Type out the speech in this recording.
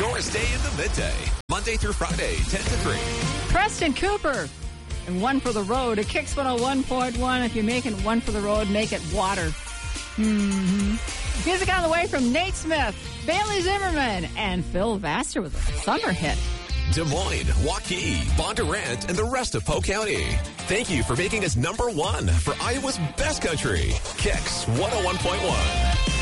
Doris Day in the midday. Monday through Friday, 10 to 3. Preston Cooper. And One for the Road. At Kicks 101.1. If you're making one for the road, make it water. Music on the way from Nate Smith, Bailey Zimmerman, and Phil Vassar with a summer hit. Des Moines, Waukee, Bondurant, and the rest of Polk County. Thank you for making us #1 for Iowa's best country. Kicks 101.1.